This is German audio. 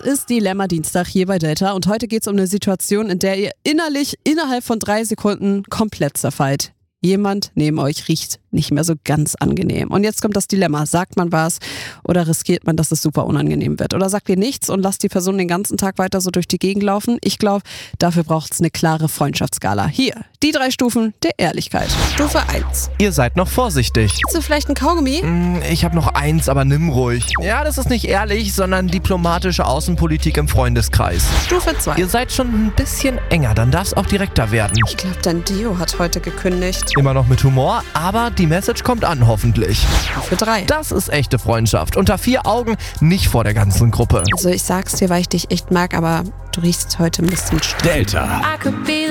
ist Dilemma-Dienstag hier bei Delta und heute geht es um eine Situation, in der ihr innerlich innerhalb von 3 Sekunden komplett zerfallt. Jemand neben euch riecht nicht mehr so ganz angenehm. Und jetzt kommt das Dilemma. Sagt man was oder riskiert man, dass es super unangenehm wird? Oder sagt ihr nichts und lasst die Person den ganzen Tag weiter so durch die Gegend laufen? Ich glaube, dafür braucht es eine klare Freundschaftsskala. Hier, die 3 Stufen der Ehrlichkeit. Stufe 1. Ihr seid noch vorsichtig. Hast du vielleicht ein Kaugummi? Ich habe noch 1, aber nimm ruhig. Ja, das ist nicht ehrlich, sondern diplomatische Außenpolitik im Freundeskreis. Stufe 2. Ihr seid schon ein bisschen enger, dann darf es auch direkter werden. Ich glaube, dein Dio hat heute gekündigt. Immer noch mit Humor, aber die Message kommt an, hoffentlich. Stufe 3. Das ist echte Freundschaft. Unter 4 Augen, nicht vor der ganzen Gruppe. Also ich sag's dir, weil ich dich echt mag, aber du riechst heute ein bisschen streng. Delta.